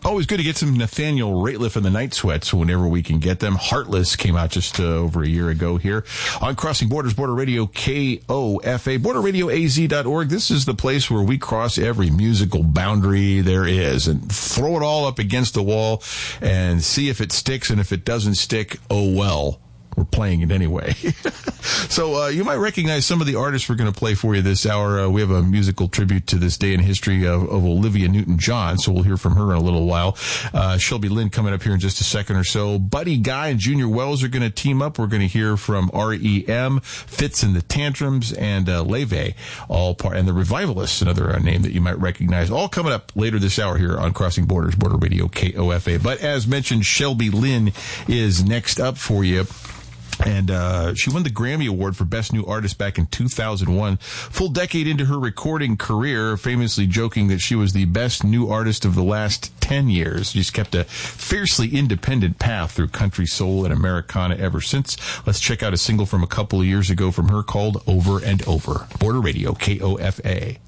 Always good to get some Nathaniel Rateliff and the Night Sweats whenever we can get them. Heartless came out just over a year ago here on Crossing Borders, Border Radio KOFA, borderradioaz.org. This is the place where we cross every musical boundary there is and throw it all up against the wall and see if it sticks, and if it doesn't stick, oh well. We're playing it anyway. So you might recognize some of the artists we're going to play for you this hour. We have a musical tribute to this day in history of Olivia Newton-John, so we'll hear from her in a little while. Shelby Lynn coming up here in just a second or so. Buddy Guy and Junior Wells are going to team up. We're going to hear from REM, Fitz and the Tantrums, and Leve, all part, and the Revivalists, another name that you might recognize. All coming up later this hour here on Crossing Borders, Border Radio KOFA. But as mentioned, Shelby Lynn is next up for you. And she won the Grammy Award for Best New Artist back in 2001. Full decade into her recording career, famously joking that she was the best new artist of the last 10 years. She's kept a fiercely independent path through country, soul, and Americana ever since. Let's check out a single from a couple of years ago from her called Over and Over. Border Radio, KOFA.